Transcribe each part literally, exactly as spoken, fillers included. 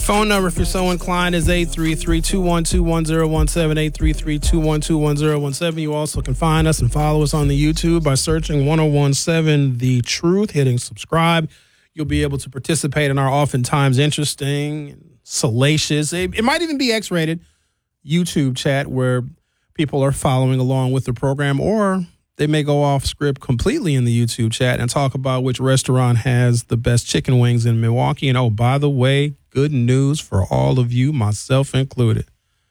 phone number, if you're so inclined, is eight three three, two one two, one zero one seven, eight three three, two one two, one zero one seven. You also can find us and follow us on the YouTube by searching ten seventeen The Truth, hitting subscribe. You'll be able to participate in our oftentimes interesting, salacious, it, it might even be X-rated YouTube chat where people are following along with the program, or they may go off script completely in the YouTube chat and talk about which restaurant has the best chicken wings in Milwaukee. And oh, by the way, good news for all of you, myself included.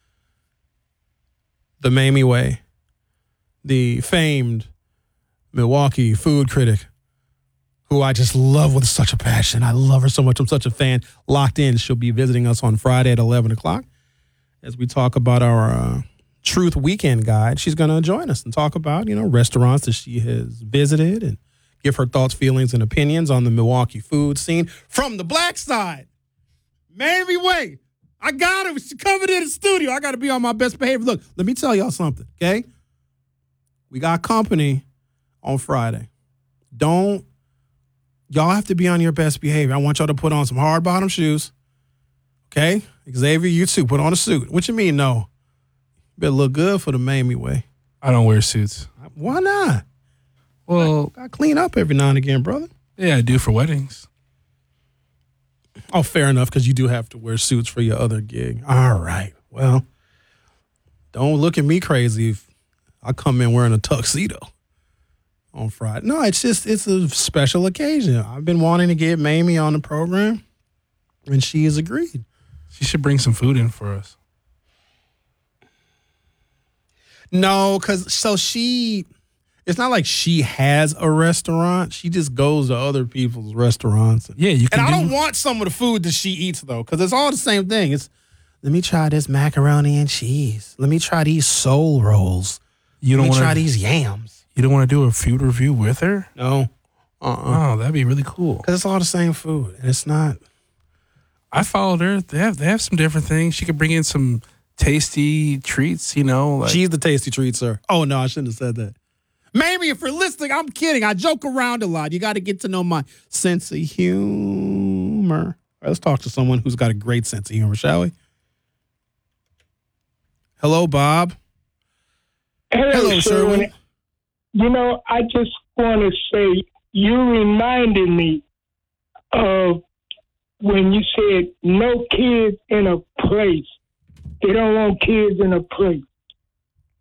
The Mamie Way, the famed Milwaukee food critic, who I just love with such a passion. I love her so much. I'm such a fan. Locked in. She'll be visiting us on Friday at eleven o'clock as we talk about our uh, Truth Weekend Guide. She's going to join us and talk about, you know, restaurants that she has visited and give her thoughts, feelings, and opinions on the Milwaukee food scene from the black side. Mamie Way. I got her. She coming in the studio. I got to be on my best behavior. Look, let me tell y'all something, okay? We got company on Friday. Don't, y'all have to be on your best behavior. I want y'all to put on some hard bottom shoes, okay? Xavier, you too. Put on a suit. What you mean, no? Better look good for the Mamie Way. I don't wear suits. Why not? Well, I, I clean up every now and again, brother. Yeah, I do for weddings. Oh, fair enough, because you do have to wear suits for your other gig. All right. Well, don't look at me crazy if I come in wearing a tuxedo on Friday. No, it's just, it's a special occasion. I've been wanting to get Mamie on the program, and she has agreed. She should bring some food in for us. No, because so she, it's not like she has a restaurant. She just goes to other people's restaurants. Yeah, you can. And I do- don't want some of the food that she eats, though, because it's all the same thing. It's, let me try this macaroni and cheese. Let me try these soul rolls. You don't let me want try to these yams. You don't want to do a food review with her? No. Uh-uh. Oh, that'd be really cool. Because it's all the same food, and it's not. I followed her. They have they have some different things. She could bring in some tasty treats, you know. Like, she's the tasty treat, sir. Oh, no, I shouldn't have said that. Maybe if you're listening, I'm kidding. I joke around a lot. You got to get to know my sense of humor. All right, let's talk to someone who's got a great sense of humor, shall we? Hello, Bob. Hello, Hello, Sherwin. Sherwin. You know, I just want to say you reminded me of when you said no kids in a place. They don't want kids in a place.